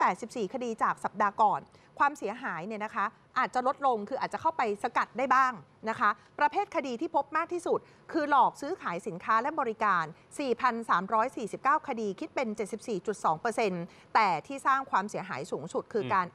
84 คดีจากสัปดาห์ก่อนความเสียหายเนี่ยนะคะอาจจะลดลงคืออาจจะเข้าไปสกัดได้บ้างนะคะประเภทคดีที่พบมากที่สุดคือหลอกซื้อขายสินค้าและบริการ 4,349 คดีคิดเป็น 74.2% แต่ที่สร้างความเสียหายสูงสุดคือการ